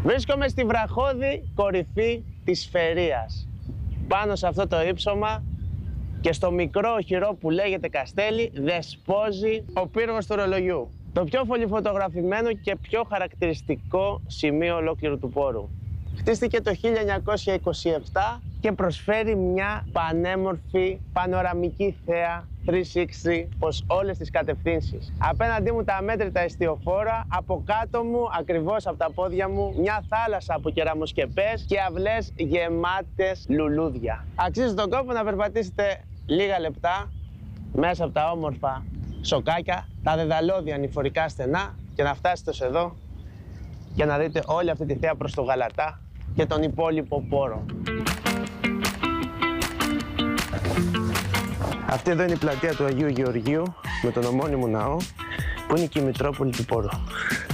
Βρίσκομαι στη βραχώδη κορυφή της Φερείας. Πάνω σε αυτό το ύψωμα και στο μικρό οχυρό που λέγεται Καστέλι δεσπόζει ο πύργος του ρολογιού. Το πιο πολυφωτογραφημένο και πιο χαρακτηριστικό σημείο ολόκληρου του πόρου. Χτίστηκε το 1927 και προσφέρει μια πανέμορφη πανοραμική θέα 360 προς όλες τις κατευθύνσεις. Απέναντί μου τα αμέτρητα εστιοφόρα, από κάτω μου, ακριβώς από τα πόδια μου, μια θάλασσα από κεραμοσκεπές και αυλές γεμάτες λουλούδια. Αξίζει τον κόπο να περπατήσετε λίγα λεπτά μέσα από τα όμορφα σοκάκια, τα δεδαλώδια ανηφορικά στενά και να φτάσετε ως εδώ και να δείτε όλη αυτή τη θέα προς το Γαλατά και τον υπόλοιπο πόρο. Αυτή εδώ είναι η πλατεία του Αγίου Γεωργίου με τον ομώνυμο ναό που είναι και η Μητρόπολη του Πόρου.